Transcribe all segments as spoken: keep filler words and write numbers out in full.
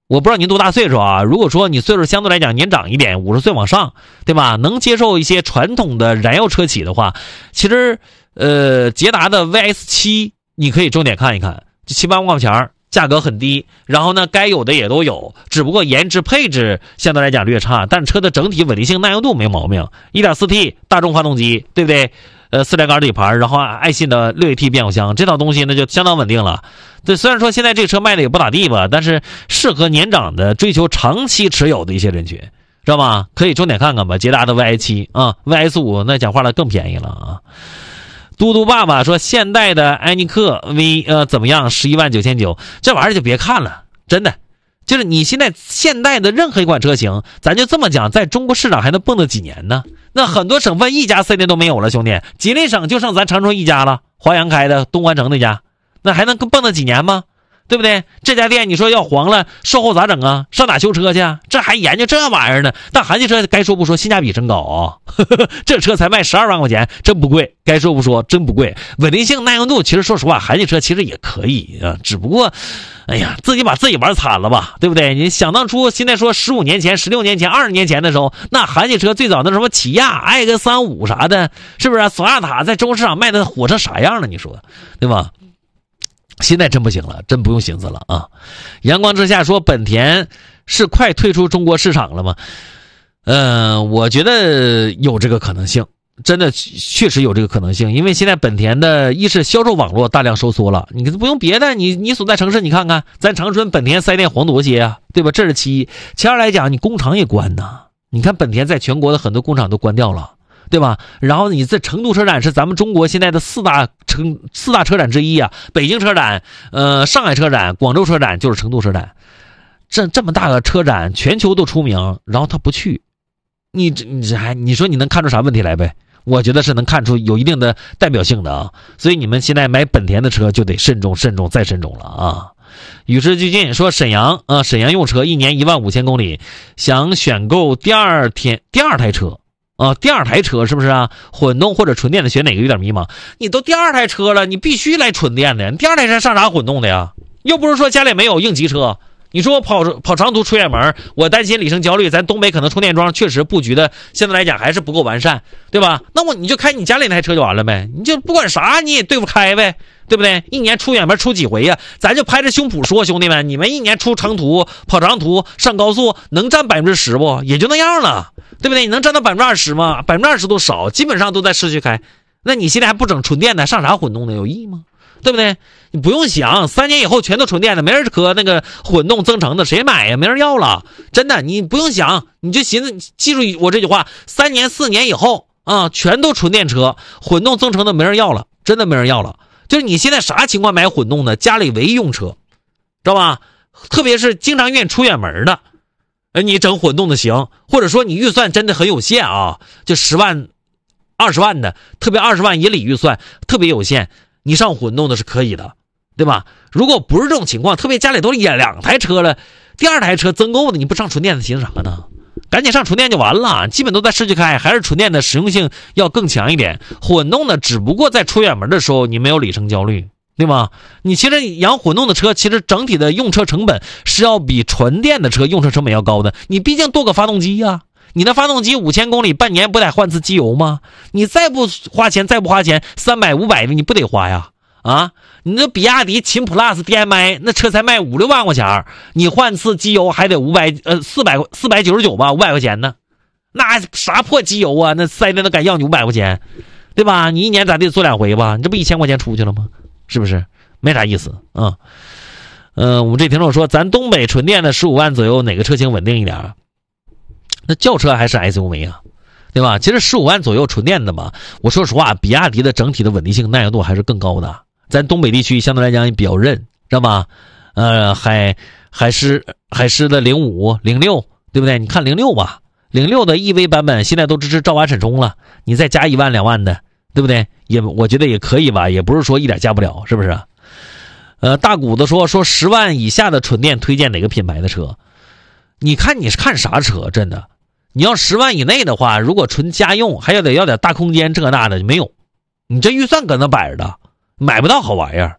我不知道您多大岁数啊？如果说你岁数相对来讲年长一点，五十岁往上，对吧？能接受一些传统的燃油车企的话，其实呃，捷达的 V S 七 你可以重点看一看，七八万块钱，价格很低，然后呢，该有的也都有，只不过颜值配置相对来讲略差，但车的整体稳定性耐用度没毛病。一点四 T 大众发动机，对不对？呃，四连杆底盘，然后爱信的 六 A T 变速箱，这套东西那就相当稳定了。对，虽然说现在这车卖的也不咋地吧，但是适合年长的追求长期持有的一些人群，知道吧？可以重点看看吧，捷达的 V S 七 啊 ，V S 五 那讲话了更便宜了啊。嘟嘟爸爸说，现代的艾尼克 V 呃怎么样？十一万九千九，这玩意儿就别看了，真的。就是你现在现代的任何一款车型，咱就这么讲，在中国市场还能蹦跶几年呢？那很多省份一家四 S 店都没有了，兄弟，吉林省就剩咱长春一家了，华阳开的东关城那家，那还能蹦跶几年吗？对不对？这家店你说要黄了，售后咋整啊？上哪修车去啊？这还研究这玩意儿呢？但韩系车该说不说，性价比真高啊！这车才卖十二万块钱，真不贵。该说不说，真不贵。稳定性、耐用度，其实说实话，韩系车其实也可以啊，只不过，哎呀，自己把自己玩惨了吧，对不对？你想当初，现在说十五年前、十六年前、二十年前的时候，那韩系车最早的什么起亚、爱个三五啥的，是不是？索纳塔在中国市场卖的火成啥样了？你说，对吧？现在真不行了，真不用寻思了啊！阳光之下说，本田是快退出中国市场了吗？嗯、呃，我觉得有这个可能性，真的确实有这个可能性，因为现在本田的一是销售网络大量收缩了，你不用别的，你你所在城市你看看，咱长春本田四 S 店黄多些啊，对吧？这是其一，其二来讲，你工厂也关呐，你看本田在全国的很多工厂都关掉了。对吧？然后你这成都车展是咱们中国现在的四大成四大车展之一啊，北京车展、呃上海车展、广州车展就是成都车展，这这么大个车展，全球都出名，然后他不去，你这你这还你说你能看出啥问题来呗？我觉得是能看出有一定的代表性的啊，所以你们现在买本田的车就得慎重、慎重再慎重了啊。与时俱进说沈阳啊，沈阳用车一年一万五千公里，想选购第二天第二台车。啊，第二台车是不是啊？混动或者纯电的选哪个有点迷茫。你都第二台车了，你必须来纯电的。你第二台车上啥混动的呀？又不是说家里没有应急车。你说我跑跑长途出远门，我担心里程焦虑，咱东北可能充电桩确实布局的相对来讲还是不够完善，对吧？那我你就开你家里那台车就完了呗，你就不管啥你也对付开呗，对不对？一年出远门出几回呀？咱就拍着胸脯说，兄弟们，你们一年出长途跑长途上高速能占百分之十不？也就那样了，对不对？你能占到百分之二十吗？百分之二十都少，基本上都在市区开。那你现在还不整纯电的，上啥混动的？有意义吗？对不对？你不用想，三年以后全都纯电的，没人和那个混动增程的，谁买呀？没人要了，真的，你不用想，你就寻思，记住我这句话，三年四年以后啊，全都纯电车，混动增程的没人要了，真的没人要了。就是你现在啥情况买混动的？家里唯一用车，知道吧？特别是经常愿意出远门的，你整混动的行，或者说你预算真的很有限啊，就十万、二十万的，特别二十万以里预算特别有限。你上混动的是可以的，对吧？如果不是这种情况，特别家里都也两台车了，第二台车增购的，你不上纯电的寻思啥呢？赶紧上纯电就完了，基本都在市区开，还是纯电的实用性要更强一点。混动的只不过在出远门的时候你没有里程焦虑，对吧？你其实养混动的车，其实整体的用车成本是要比纯电的车用车成本要高的，你毕竟多个发动机呀、啊。你的发动机五千公里半年不得换次机油吗？你再不花钱再不花钱，三百五百的你不得花呀？啊，你这比亚迪秦 Plus D M I 那车才卖五六万块钱，你换次机油还得五百呃四百四百九十九吧，五百块钱呢？那啥破机油啊？那四 S店都敢要你五百块钱，对吧？你一年咋地做两回吧？你这不一千块钱出去了吗？是不是？没啥意思啊。嗯、呃，我们这听众说，咱东北纯电的十五万左右，哪个车型稳定一点？那轿车还是 S U V 啊，对吧？其实十五万左右纯电的嘛，我说实话，比亚迪的整体的稳定性耐用度还是更高的。咱东北地区相对来讲也比较韧，知道吧？呃，海海狮海狮的零五、零六，对不对？你看零六吧，零六的 E V 版本现在都支持兆瓦沈充了，你再加一万两万的，对不对？也我觉得也可以吧，也不是说一点加不了，是不是？呃，大谷子说说十万以下的纯电推荐哪个品牌的车？你看你是看啥车？真的。你要十万以内的话，如果纯家用，还要得要点大空间，这那的没有，你这预算搁那摆着的，买不到好玩意儿。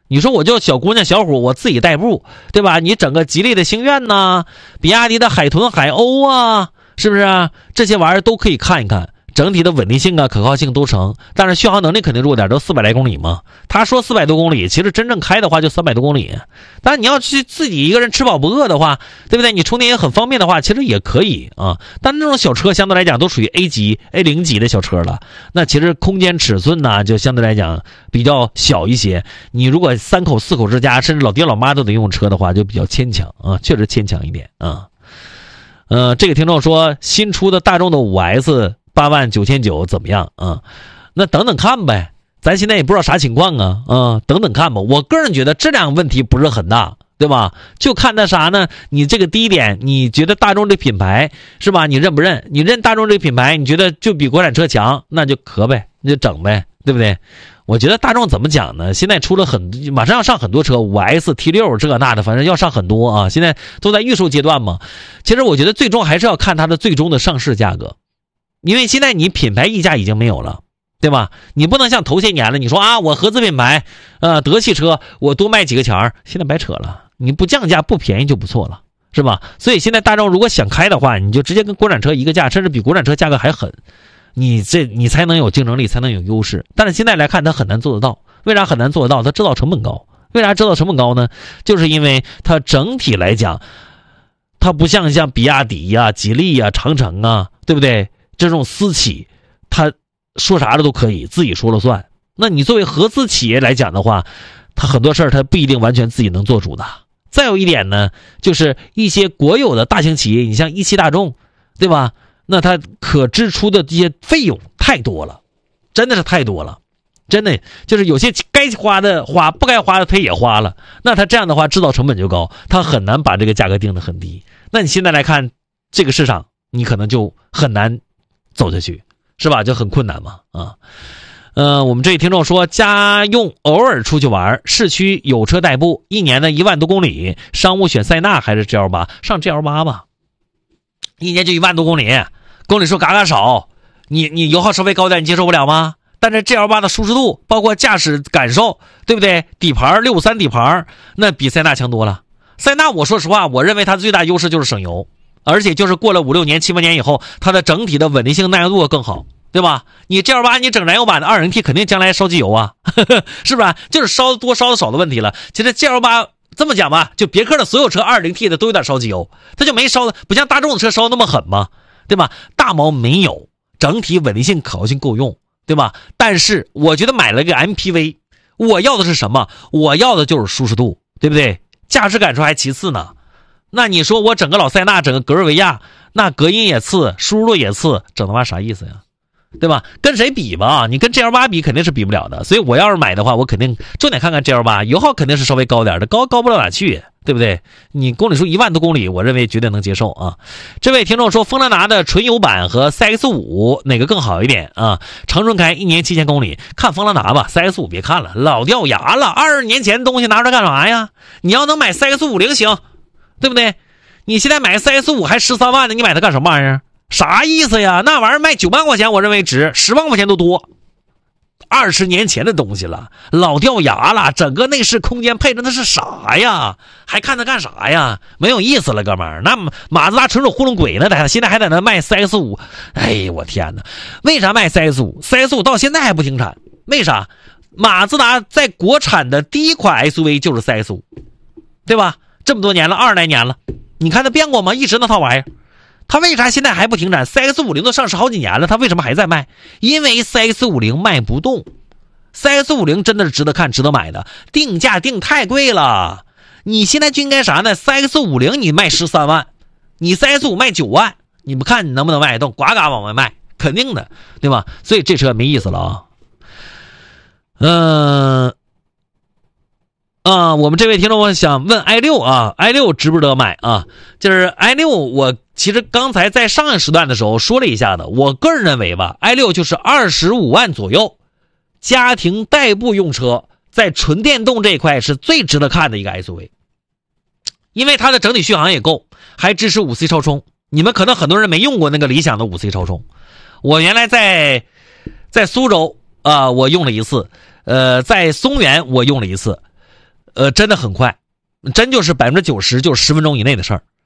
你说我就小姑娘小伙，我自己代步，对吧？你整个吉利的星愿呐，比亚迪的海豚、海鸥啊，是不是啊？这些玩意儿都可以看一看，整体的稳定性啊、可靠性都成，但是续航能力肯定弱点，都四百来公里嘛。他说四百多公里，其实真正开的话就三百多公里。但是你要去自己一个人吃饱不饿的话，对不对？你充电也很方便的话，其实也可以啊。但那种小车相对来讲都属于 A 级、A 零级的小车了，那其实空间尺寸呢就相对来讲比较小一些。你如果三口四口之家，甚至老爹老妈都得用车的话，就比较牵强啊，确实牵强一点啊。呃，这个听众说新出的大众的 五 S 八万九千九怎么样啊？那等等看呗，咱现在也不知道啥情况啊，啊，等等看吧。我个人觉得质量问题不是很大，对吧？就看那啥呢？你这个第一点，你觉得大众这品牌是吧？你认不认？你认大众这个品牌，你觉得就比国产车强，那就磕呗，你就整呗，对不对？我觉得大众怎么讲呢？现在出了很马上要上很多车 ，五 S T 六 这那的，反正要上很多啊。现在都在预售阶段嘛。其实我觉得最终还是要看它的最终的上市价格，因为现在你品牌溢价已经没有了，对吧？你不能像头些年了，你说啊，我合资品牌，呃，德系车，我多卖几个钱儿，现在白扯了。你不降价不便宜就不错了，是吧？所以现在大众如果想开的话，你就直接跟国产车一个价，甚至比国产车价格还狠。你这你才能有竞争力，才能有优势。但是现在来看，它很难做得到。为啥很难做得到？它制造成本高。为啥制造成本高呢？就是因为它整体来讲，它不像像比亚迪呀、啊、吉利呀、啊、长城啊，对不对？这种私企，它说啥的都可以，自己说了算。那你作为合资企业来讲的话，它很多事儿它不一定完全自己能做主的。再有一点呢，就是一些国有的大型企业，你像一汽大众，对吧？那它可支出的这些费用太多了，真的是太多了，真的就是有些该花的花，不该花的它也花了。那它这样的话，制造成本就高，它很难把这个价格定得很低。那你现在来看这个市场，你可能就很难走下去，是吧？就很困难嘛，啊。呃，我们这位听众说，家用偶尔出去玩，市区有车代步，一年的一万多公里，商务选塞纳还是 G L 八？上 G L 八吧，一年就一万多公里。公里数嘎嘎少，你你油耗稍微高点，你接受不了吗？但是 G L 八的舒适度，包括驾驶感受，对不对？底盘六五三底盘，那比塞纳强多了。塞纳我说实话，我认为它最大优势就是省油，而且就是过了五六年、七八年以后，它的整体的稳定性、耐用度更好，对吧？你 G L 八你整燃油版的 二点零 T 肯定将来烧机油啊，呵呵，是不是？就是烧多烧的少的问题了。其实 G L 八这么讲吧，就别克的所有车 二点零 T 的都有点烧机油，它就没烧的，不像大众的车烧那么狠嘛。对吧？大毛没有，整体稳定性、可靠性够用，对吧？但是我觉得买了个 M P V， 我要的是什么？我要的就是舒适度，对不对？驾驶感受还其次呢。那你说我整个老塞纳，整个格瑞维亚，那隔音也次，舒适度也次，整他妈啥意思呀？对吧？跟谁比吧？你跟 G L 八比肯定是比不了的。所以我要是买的话，我肯定重点看看 G L 八，油耗肯定是稍微高点的，高高不了哪去，对不对？你公里数一万多公里，我认为绝对能接受啊。这位听众说，锋兰达的纯油版和 C X 五 哪个更好一点啊？长春开一年七千公里，看锋兰达吧 ，C X 五 别看了，老掉牙了。二十年前的东西拿出来干啥呀？你要能买 C X 五零 行，对不对？你现在买 C X 五 还十三万呢，你买它干什么玩意儿？啥意思呀？那玩意儿卖九万块钱，我认为值，十万块钱都多。二十年前的东西了，老掉牙了，整个内饰空间配置那是啥呀？还看它干啥呀？没有意思了，哥们儿。那马自达纯属糊弄鬼呢，现在还在那卖 C X 五， 哎呦我天哪！为啥卖 C X 五 ？C X 五 到现在还不停产，为啥？马自达在国产的第一款 S U V 就是 C X 五， 对吧？这么多年了，二十来年了，你看它变过吗？一直那套玩意儿。它为啥现在还不停产 ？C X 五零 都上市好几年了，它为什么还在卖？因为 C X 五零 卖不动。C X 五零 真的是值得看、值得买的，定价定太贵了。你现在就应该啥呢 ？C X 五零 你卖十三万，你 C X 五 卖九万，你们看你能不能卖得动？呱呱往外卖，肯定的，对吧？所以这车没意思了啊。嗯。啊，我们这位听众想问 i 六 啊 ，i 六 值不值得买啊？就是 i 六， 我其实刚才在上一时段的时候说了一下的，我个人认为吧 ，i 六 就是二十五万左右，家庭代步用车，在纯电动这一块是最值得看的一个 S U V， 因为它的整体续航也够，还支持 五 C 超充。你们可能很多人没用过那个理想的 五 C 超充，我原来在在苏州啊、呃，我用了一次，呃，在松原我用了一次。 呃，真的很快，真就是百分之九十就是十分钟以内的事儿。